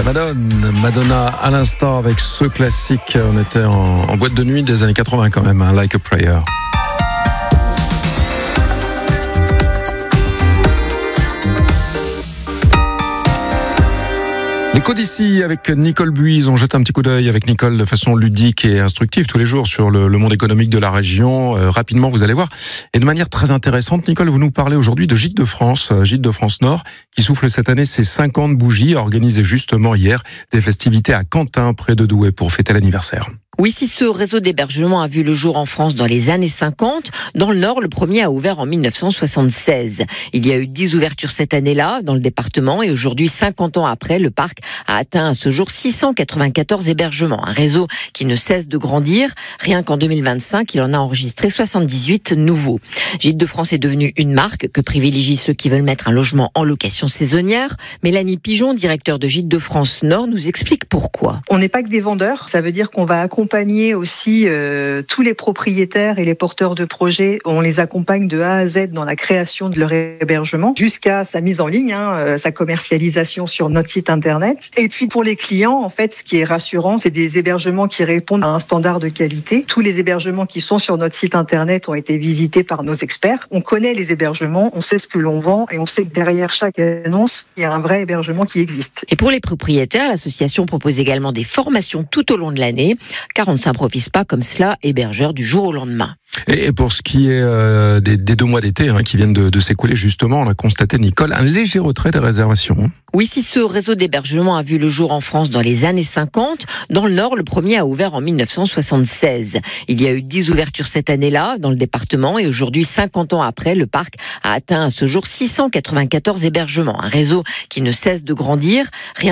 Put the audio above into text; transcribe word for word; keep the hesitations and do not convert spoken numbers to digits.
La Madone, Madonna à l'instant avec ce classique. On était en, en boîte de nuit des années quatre-vingts quand même, hein, Like a Prayer. L'écho d'ici avec Nicole Buise. On jette un petit coup d'œil avec Nicole de façon ludique et instructive tous les jours sur le, le monde économique de la région. Euh, rapidement, vous allez voir. Et de manière très intéressante, Nicole, vous nous parlez aujourd'hui de Gîtes de France, Gîtes de France Nord, qui souffle cette année ses cinquante bougies, organisées justement hier des festivités à Quentin, près de Douai, pour fêter l'anniversaire. Oui, si ce réseau d'hébergement a vu le jour en France dans les années cinquante, dans le Nord, le premier a ouvert en mille neuf cent soixante-seize. Il y a eu dix ouvertures cette année-là dans le département et aujourd'hui, cinquante ans après, le parc a atteint à ce jour six cent quatre-vingt-quatorze hébergements. Un réseau qui ne cesse de grandir. Rien qu'en deux mille vingt-cinq, il en a enregistré soixante-dix-huit nouveaux. Gîtes de France est devenu une marque que privilégient ceux qui veulent mettre un logement en location saisonnière. Mélanie Pigeon, directeur de Gîtes de France Nord, nous explique pourquoi. On n'est pas que des vendeurs, ça veut dire qu'on va accompagner accompagner aussi euh, tous les propriétaires et les porteurs de projets. On les accompagne de A à Z dans la création de leur hébergement jusqu'à sa mise en ligne, hein, euh, sa commercialisation sur notre site internet. Et puis pour les clients, en fait, ce qui est rassurant, c'est des hébergements qui répondent à un standard de qualité. Tous les hébergements qui sont sur notre site internet ont été visités par nos experts. On connaît les hébergements, on sait ce que l'on vend et on sait que derrière chaque annonce, il y a un vrai hébergement qui existe. Et pour les propriétaires, l'association propose également des formations tout au long de l'année, car on ne s'improvise pas comme cela, hébergeur du jour au lendemain. Et pour ce qui est euh, des, des deux mois d'été hein, qui viennent de, de s'écouler, justement, on a constaté, Nicole, un léger retrait des réservations. Oui, si ce réseau d'hébergement a vu le jour en France dans les années cinquante, dans le Nord, le premier a ouvert en mille neuf cent soixante-seize. Il y a eu dix ouvertures cette année-là dans le département et aujourd'hui, cinquante ans après, le parc a atteint à ce jour six cent quatre-vingt-quatorze hébergements. Un réseau qui ne cesse de grandir. Rien